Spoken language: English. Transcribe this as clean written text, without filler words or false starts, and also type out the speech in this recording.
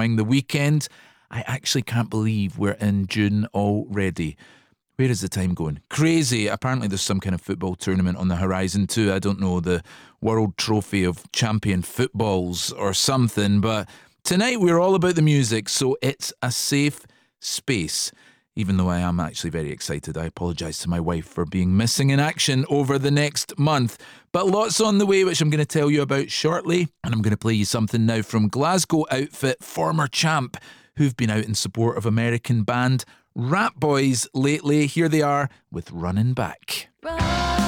enjoying the weekend. I actually can't believe we're in June already. Where is the time going? Crazy. Apparently there's some kind of football tournament on the horizon too. I don't know, the World Trophy of Champion Footballs or something. But tonight we're all about the music, so it's a safe space. Even though I am actually very excited, I apologise to my wife for being missing in action over the next month. But lots on the way, which I'm going to tell you about shortly. And I'm going to play you something now from Glasgow outfit Former Champ, who've been out in support of American band Rat Boys lately. Here they are with Running Back.